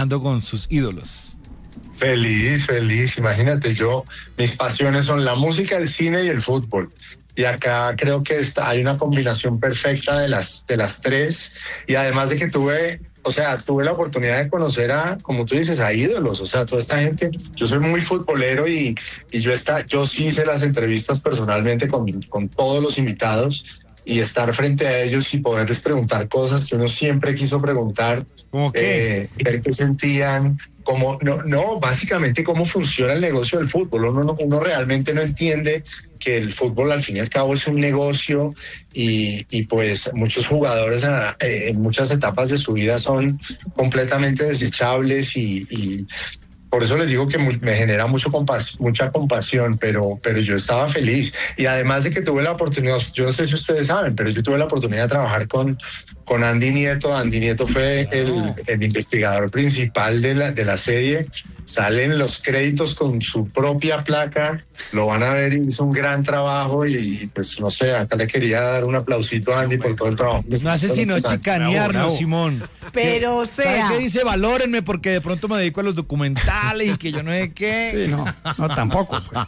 trabajando con sus ídolos. Feliz, feliz. Imagínate, mis pasiones son la música, el cine y el fútbol. Y acá creo que hay una combinación perfecta de las tres. Y además de que tuve la oportunidad de conocer como tú dices, a ídolos. O sea, toda esta gente. Yo soy muy futbolero y yo sí hice las entrevistas personalmente con todos los invitados. Y estar frente a ellos y poderles preguntar cosas que uno siempre quiso preguntar. ¿Cómo qué? Ver qué sentían, básicamente cómo funciona el negocio del fútbol. Uno realmente no entiende que el fútbol al fin y al cabo es un negocio y pues muchos jugadores en muchas etapas de su vida son completamente desechables y por eso les digo que me genera mucha compasión, pero yo estaba feliz. Y además de que tuve la oportunidad, yo no sé si ustedes saben, pero yo tuve la oportunidad de trabajar con Andy Nieto. Andy Nieto fue el investigador principal de la serie. Salen los créditos con su propia placa, lo van a ver, y hizo un gran trabajo y pues no sé, acá le quería dar un aplausito a Andy por todo el trabajo. No hace sino chicanearnos, Simón. Pero o sea... ¿Sabe qué dice? Valórenme porque de pronto me dedico a los documentales y que yo no sé qué. Sí, no tampoco. Pues.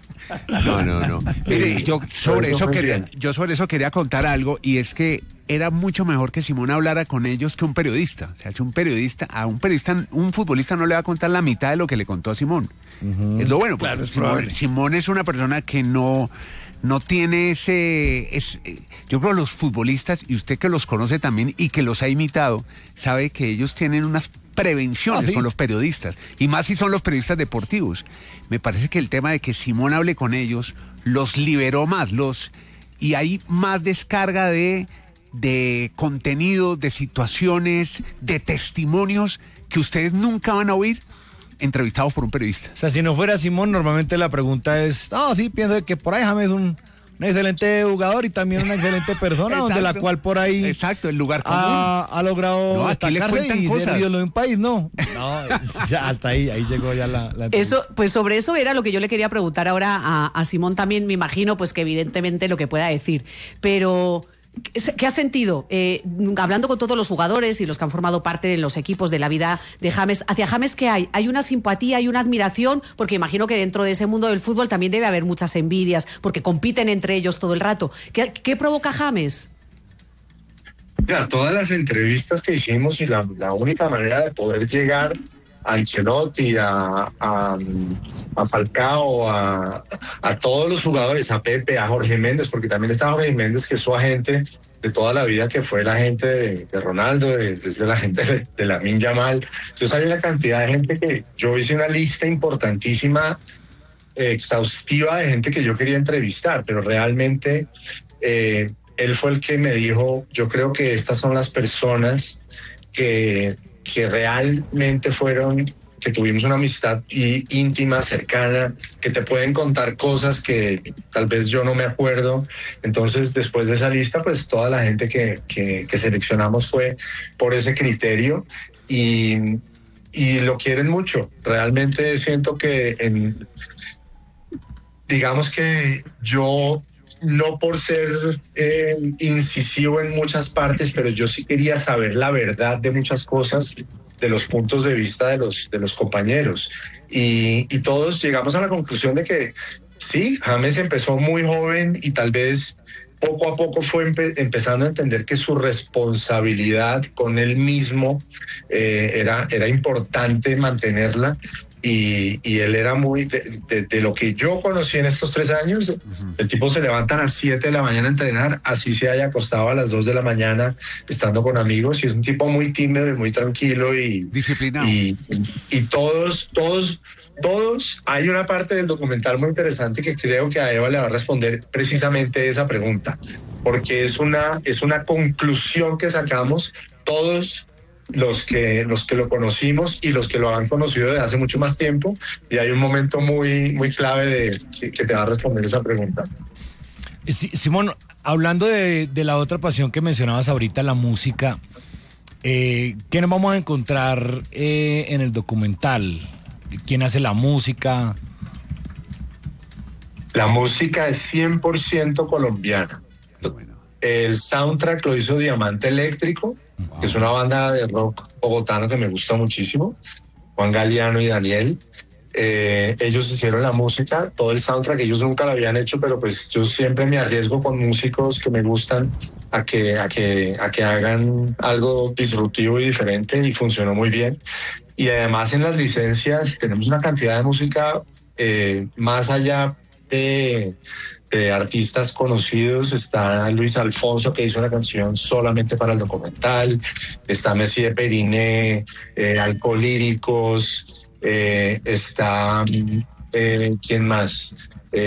No. Mire, yo sobre eso quería contar algo, y es que era mucho mejor que Simón hablara con ellos que un periodista. O sea, un futbolista no le va a contar la mitad de lo que le contó a Simón. Uh-huh. Es lo bueno, porque claro, Simón es una persona que no tiene yo creo que los futbolistas, y usted que los conoce también y que los ha imitado, sabe que ellos tienen unas prevenciones con los periodistas, y más si son los periodistas deportivos. Me parece que el tema de que Simón hable con ellos los liberó más, y hay más descarga de contenido, de situaciones, de testimonios que ustedes nunca van a oír entrevistados por un periodista. O sea, si no fuera Simón, normalmente la pregunta es, sí, pienso que por ahí James es un excelente jugador y también una excelente persona, donde la cual por ahí... Exacto, el lugar común. Ha logrado destacarse y ser ídolo de un país, No, ya hasta ahí llegó ya la eso, pues sobre eso era lo que yo le quería preguntar ahora a Simón también, me imagino, pues que evidentemente lo que pueda decir, pero... ¿Qué has sentido? Hablando con todos los jugadores y los que han formado parte de los equipos de la vida de James, hacia James, ¿qué hay? ¿Hay una simpatía, hay una admiración? Porque imagino que dentro de ese mundo del fútbol también debe haber muchas envidias, porque compiten entre ellos todo el rato. ¿Qué provoca James? Mira, todas las entrevistas que hicimos y la única manera de poder llegar a Ancelotti, a Falcao, a todos los jugadores, a Pepe, a Jorge Méndez, porque también está Jorge Méndez, que es su agente de toda la vida, que fue el agente de Ronaldo, desde la gente de Lamine Yamal. Entonces hay una cantidad de gente que yo hice una lista importantísima, exhaustiva, de gente que yo quería entrevistar, pero realmente él fue el que me dijo, yo creo que estas son las personas que realmente que tuvimos una amistad íntima, cercana, que te pueden contar cosas que tal vez yo no me acuerdo. Entonces, después de esa lista, pues toda la gente que seleccionamos fue por ese criterio y lo quieren mucho. Realmente siento que digamos que yo... No por ser incisivo en muchas partes, pero yo sí quería saber la verdad de muchas cosas, de los puntos de vista de los compañeros. Y todos llegamos a la conclusión de que sí, James empezó muy joven y tal vez poco a poco fue empezando a entender que su responsabilidad con él mismo era importante mantenerla. Y él era muy, de lo que yo conocí en estos 3 años, uh-huh. El tipo se levanta a las 7 de la mañana a entrenar, así se haya acostado a las 2 de la mañana estando con amigos, y es un tipo muy tímido y muy tranquilo y disciplinado. Y todos, hay una parte del documental muy interesante que creo que a Eva le va a responder precisamente esa pregunta, porque es una conclusión que sacamos todos los que lo conocimos y los que lo han conocido desde hace mucho más tiempo, y hay un momento muy, muy clave que te va a responder esa pregunta. Simón, hablando de la otra pasión que mencionabas ahorita, la música, ¿qué nos vamos a encontrar en el documental? ¿Quién hace la música? La música es 100% colombiana. El soundtrack lo hizo Diamante Eléctrico, que es una banda de rock bogotano que me gusta muchísimo, Juan Galeano y Daniel. Ellos hicieron la música, todo el soundtrack, ellos nunca lo habían hecho, pero pues yo siempre me arriesgo con músicos que me gustan a que hagan algo disruptivo y diferente, y funcionó muy bien. Y además en las licencias tenemos una cantidad de música más allá de artistas conocidos. Está Luis Alfonso, que hizo una canción solamente para el documental, está Messi de Periné, Alcolíricos, está ¿quién más?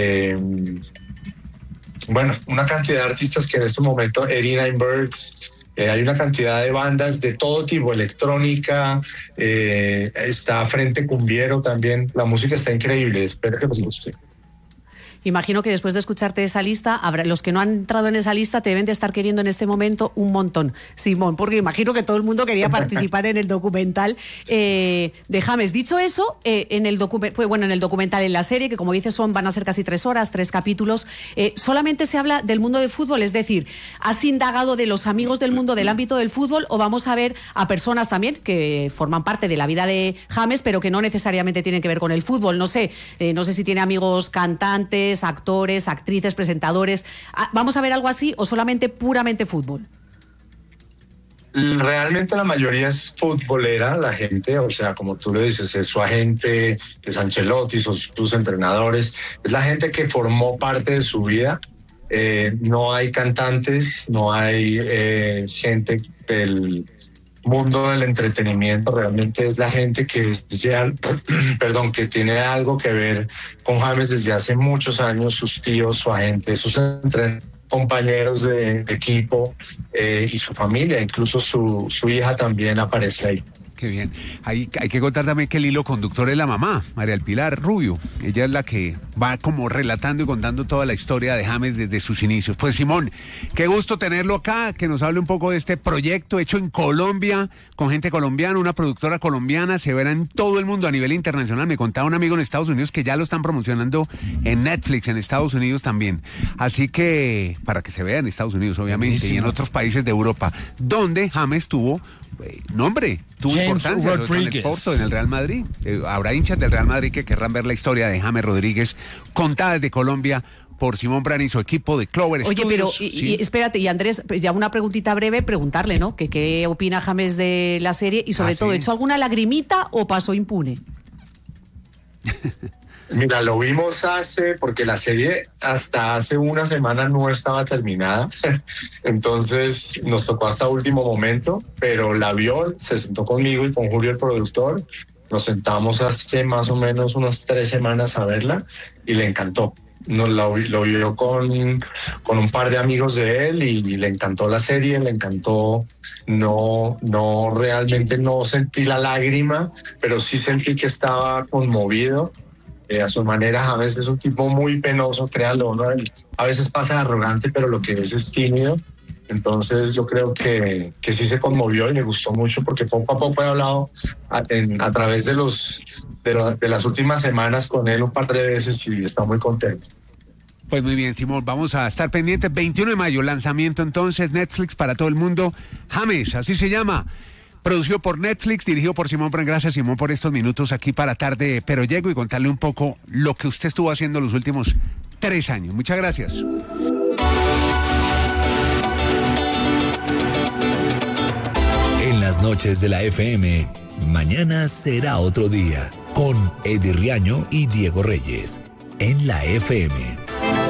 Bueno, una cantidad de artistas que en este momento, 89 Birds, hay una cantidad de bandas de todo tipo, electrónica, está Frente Cumbiero también. La música está increíble, espero que les guste. Imagino que después de escucharte esa lista, los que no han entrado en esa lista te deben de estar queriendo en este momento un montón, Simón, porque imagino que todo el mundo quería participar en el documental de James. Dicho eso, en el documental, en la serie, que como dices van a ser casi 3 horas, 3 capítulos, solamente se habla del mundo del fútbol, es decir, ¿has indagado de los amigos del mundo del ámbito del fútbol o vamos a ver a personas también que forman parte de la vida de James, pero que no necesariamente tienen que ver con el fútbol? No sé si tiene amigos cantantes, actores, actrices, presentadores. ¿Vamos a ver algo así o solamente puramente fútbol? Realmente la mayoría es futbolera, la gente, o sea, como tú le dices, es su agente, es Ancelotti, son sus entrenadores, es la gente que formó parte de su vida. No hay cantantes, no hay gente del mundo del entretenimiento, realmente es la gente que tiene algo que ver con James desde hace muchos años, sus tíos, su agente, sus compañeros de equipo y su familia, incluso su hija también aparece ahí. Qué bien. Hay que contar también que el hilo conductor es la mamá, María del Pilar Rubio. Ella es la que va como relatando y contando toda la historia de James desde sus inicios. Pues Simón, qué gusto tenerlo acá, que nos hable un poco de este proyecto hecho en Colombia, con gente colombiana, una productora colombiana, se verá en todo el mundo a nivel internacional. Me contaba un amigo en Estados Unidos que ya lo están promocionando en Netflix, en Estados Unidos también. Así que, para que se vea en Estados Unidos, obviamente, buenísimo, y en otros países de Europa, donde James tuvo tuvo James importancia Rodríguez. En el Porto, en el Real Madrid. Habrá hinchas del Real Madrid que querrán ver la historia de James Rodríguez contada desde Colombia por Simón Brani y su equipo de Clover Oye, Studios. pero y espérate, y Andrés, ya una preguntita breve, preguntarle, ¿no? Que qué opina James de la serie y sobre todo, ¿echó alguna lagrimita o pasó impune? Mira, lo vimos porque la serie hasta hace una semana no estaba terminada, entonces nos tocó hasta último momento, pero la vio, se sentó conmigo y con Julio, el productor, nos sentamos hace más o menos unas 3 semanas a verla y le encantó. Lo vio con un par de amigos de él y le encantó la serie, le encantó. No, realmente no sentí la lágrima, pero sí sentí que estaba conmovido. A su manera, James es un tipo muy penoso, créanlo, ¿no? A veces pasa arrogante, pero lo que es tímido. Entonces yo creo que sí se conmovió y le gustó mucho, porque poco a poco he hablado a través de las últimas semanas con él un par de veces y está muy contento. Pues muy bien, Simón, vamos a estar pendientes. 21 de mayo, lanzamiento entonces, Netflix para todo el mundo. James, así se llama. Producido por Netflix, dirigido por Simón Brani. Gracias, Simón, por estos minutos aquí para Tarde Pero Llego y contarle un poco lo que usted estuvo haciendo los últimos 3 años. Muchas gracias. En las noches de la FM, mañana será otro día, con Eddie Riaño y Diego Reyes, en la FM.